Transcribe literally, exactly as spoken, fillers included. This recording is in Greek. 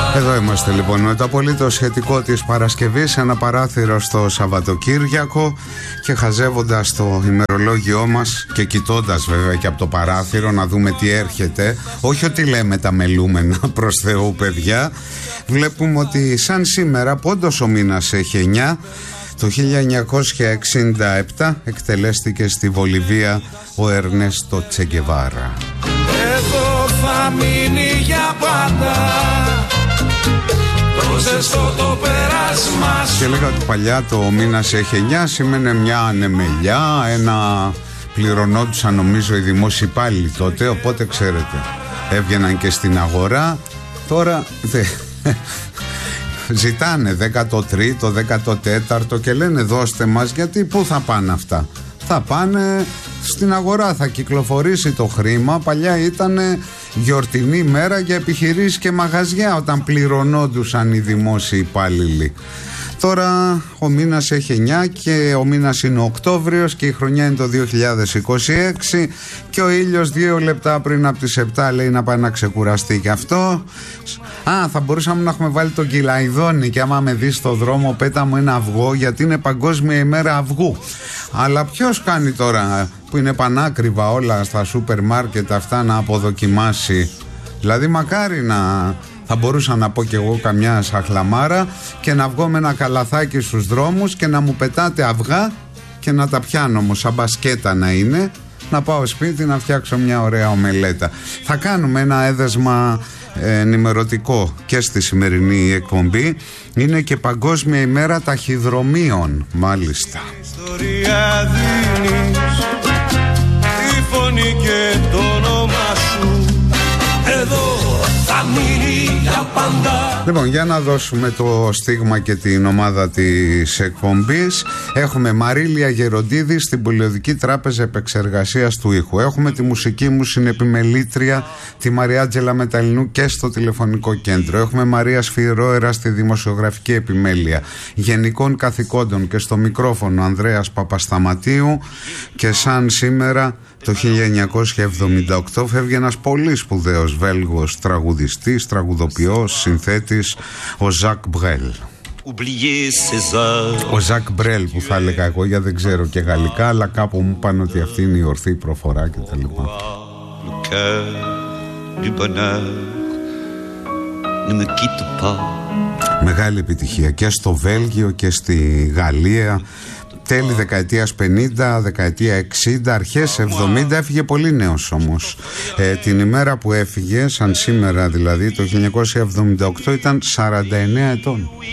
Εδώ είμαστε λοιπόν με το απολύτως σχετικό της Παρασκευής, ένα παράθυρο στο Σαββατοκύριακο και χαζεύοντας το ημερολόγιό μας και κοιτώντας βέβαια και από το παράθυρο να δούμε τι έρχεται. Όχι ότι λέμε τα μελούμενα προς Θεού παιδιά. Βλέπουμε ότι σαν σήμερα, πόντος ο μήνας έχει εννιά, το χίλια εννιακόσια εξήντα επτά εκτελέστηκε στη Βολιβία ο Ερνέστο Τσε Γκεβάρα. Εδώ θα μείνει για πάντα το ζεστό το πέρασμα σου. Και έλεγα ότι παλιά το μήνας έχει εννιά σημαίνει μια ανεμελιά, ένα πληρωνόντουσαν νομίζω οι δημόσιοι υπάλληλοι τότε, οπότε ξέρετε έβγαιναν και στην αγορά. Τώρα δε, ζητάνε δέκατο τρίτο, δέκατο τέταρτο και λένε δώστε μας, γιατί πού θα πάνε αυτά? Θα πάνε στην αγορά, θα κυκλοφορήσει το χρήμα. Παλιά ήταν γιορτινή μέρα για επιχειρήσεις και μαγαζιά όταν πληρωνόντουσαν οι δημόσιοι υπάλληλοι. Τώρα ο μήνας έχει εννιά και ο μήνας είναι ο Οκτώβριος και η χρονιά είναι το δύο χιλιάδες είκοσι έξι και ο ήλιος δύο λεπτά πριν από τις επτά λέει να πάει να ξεκουραστεί και αυτό. Α, θα μπορούσαμε να έχουμε βάλει τον Κυλαϊδόνι και άμα με δει στο δρόμο πέτα μου ένα αυγό, γιατί είναι Παγκόσμια ημέρα αυγού. Αλλά ποιος κάνει τώρα που είναι πανάκριβα όλα στα σούπερ μάρκετ αυτά να αποδοκιμάσει? Δηλαδή μακάρι να... θα μπορούσα να πω κι εγώ καμιά σαχλαμάρα και να βγω με ένα καλαθάκι στους δρόμους και να μου πετάτε αυγά και να τα πιάνω μου σαν μπασκέτα να είναι, να πάω σπίτι να φτιάξω μια ωραία ομελέτα. Θα κάνουμε ένα έδεσμα ενημερωτικό και στη σημερινή εκπομπή. Είναι και Παγκόσμια ημέρα ταχυδρομείων μάλιστα. Ιστορία δίνεις τη φωνή και το όνομα σου. Εδώ θα μείνει για πάντα. Λοιπόν, για να δώσουμε το στίγμα και την ομάδα της εκπομπής. Έχουμε Μαρίλια Γεροντίδη στην Πολιοδική Τράπεζα Επεξεργασίας του Ήχου. Έχουμε τη μουσική μου συνεπιμελήτρια τη Μαριάτζελα Μεταλλινού και στο τηλεφωνικό κέντρο. Έχουμε Μαρία Σφυρόερα στη δημοσιογραφική επιμέλεια. Γενικών καθηκόντων και στο μικρόφωνο Ανδρέας Παπασταματίου. Και σαν σήμερα το χίλια εννιακόσια εβδομήντα οκτώ φεύγει ένας πολύ σπουδαίος Βέλγος τραγουδιστής, τραγουδοποιός, συνθέτης, ο Ζακ Μπρέλ. Ο Ζακ Μπρέλ που θα έλεγα εγώ, γιατί δεν ξέρω και γαλλικά, αλλά κάπου μου πάνε ότι αυτή είναι η ορθή προφορά και τα λοιπά. Μεγάλη επιτυχία και στο Βέλγιο και στη Γαλλία. Τέλη δεκαετίας πενήντα, δεκαετία εξήντα, αρχές εβδομήντα, έφυγε πολύ νέος όμως. Ε, την ημέρα που έφυγε, σαν σήμερα δηλαδή, το χίλια εννιακόσια εβδομήντα οκτώ ήταν σαράντα εννέα ετών.